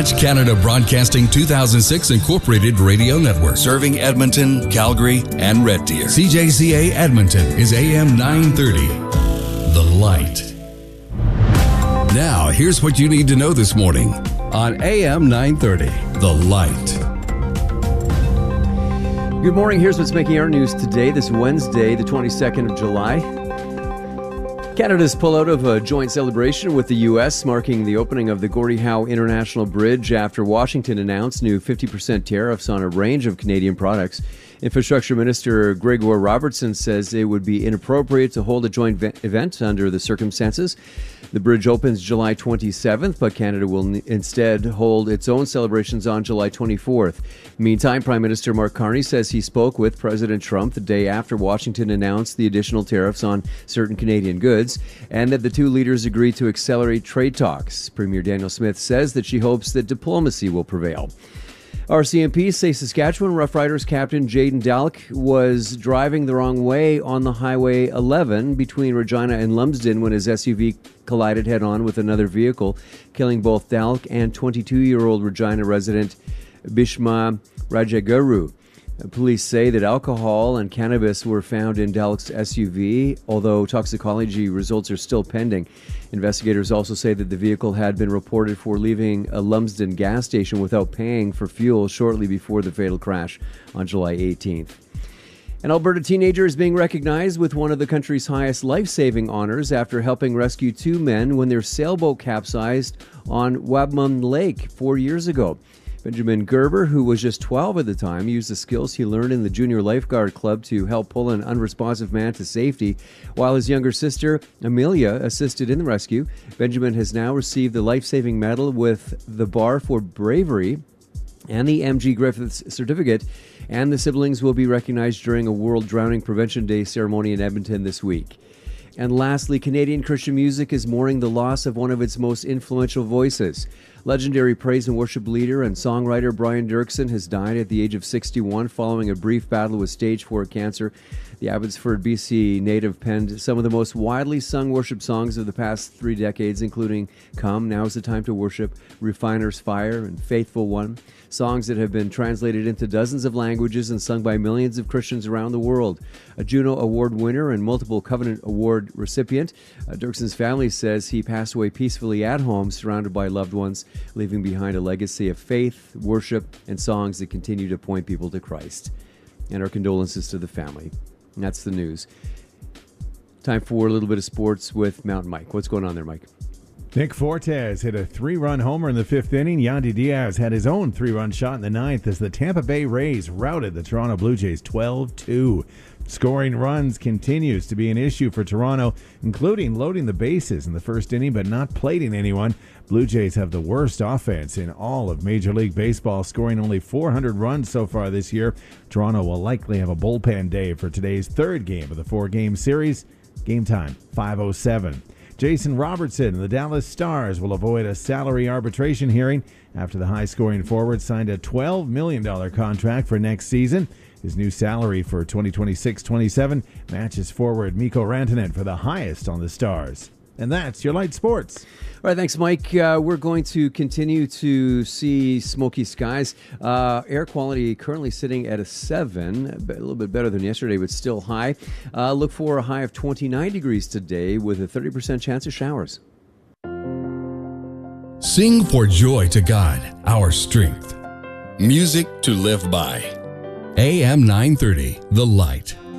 Watch Canada Broadcasting 2006 Incorporated Radio Network, serving Edmonton, Calgary, and Red Deer. CJCA Edmonton is AM 930. The Light. Now, here's what you need to know this morning on AM 930. The Light. Good morning. Here's what's making our news today, this Wednesday, the 22nd of July. Canada's pull out of a joint celebration with the U.S., marking the opening of the Gordie Howe International Bridge after Washington announced new 50% tariffs on a range of Canadian products. Infrastructure Minister Gregor Robertson says it would be inappropriate to hold a joint event under the circumstances. The bridge opens July 27th, but Canada will instead hold its own celebrations on July 24th. Meantime, Prime Minister Mark Carney says he spoke with President Trump the day after Washington announced the additional tariffs on certain Canadian goods, and that the two leaders agreed to accelerate trade talks. Premier Danielle Smith says that she hopes that diplomacy will prevail. RCMP say Saskatchewan Rough Riders captain Jaden Dalk was driving the wrong way on the Highway 11 between Regina and Lumsden when his SUV collided head-on with another vehicle, killing both Dalk and 22-year-old Regina resident Bhishma Rajaguru. Police say that alcohol and cannabis were found in Dalk's SUV, although toxicology results are still pending. Investigators also say that the vehicle had been reported for leaving a Lumsden gas station without paying for fuel shortly before the fatal crash on July 18th. An Alberta teenager is being recognized with one of the country's highest life-saving honors after helping rescue two men when their sailboat capsized on Wabmun Lake 4 years ago. Benjamin Gerber, who was just 12 at the time, used the skills he learned in the Junior Lifeguard Club to help pull an unresponsive man to safety, while his younger sister, Amelia, assisted in the rescue. Benjamin has now received the Life-Saving Medal with the Bar for Bravery and the M.G. Griffiths Certificate, and the siblings will be recognized during a World Drowning Prevention Day ceremony in Edmonton this week. And lastly, Canadian Christian music is mourning the loss of one of its most influential voices. Legendary praise and worship leader and songwriter Brian Dirksen has died at the age of 61 following a brief battle with stage 4 cancer. The Abbotsford, BC native penned some of the most widely sung worship songs of the past 3 decades, including Come, Now's the Time to Worship, Refiner's Fire, and Faithful One. Songs that have been translated into dozens of languages and sung by millions of Christians around the world. A Juno Award winner and multiple Covenant Award recipient, Dirksen's family says he passed away peacefully at home, surrounded by loved ones, leaving behind a legacy of faith, worship, and songs that continue to point people to Christ. And our condolences to the family. And that's the news. Time for a little bit of sports with Mountain Mike. What's going on there, Mike? Nick Fortes hit a 3-run homer in the 5th inning. Yandy Diaz had his own 3-run shot in the 9th as the Tampa Bay Rays routed the Toronto Blue Jays 12-2. Scoring runs continues to be an issue for Toronto, including loading the bases in the 1st inning but not plating anyone. Blue Jays have the worst offense in all of Major League Baseball, scoring only 400 runs so far this year. Toronto will likely have a bullpen day for today's 3rd game of the 4-game series. Game time, 5:07. Jason Robertson and the Dallas Stars will avoid a salary arbitration hearing after the high-scoring forward signed a $12 million contract for next season. His new salary for 2026-27 matches forward Mikko Rantanen for the highest on the Stars. And that's your Light Sports. All right, thanks, Mike. We're going to continue to see smoky skies. Air quality currently sitting at a 7, a little bit better than yesterday, but still high. Look for a high of 29 degrees today with a 30% chance of showers. Sing for joy to God, our strength. Music to live by. AM 930, The Light.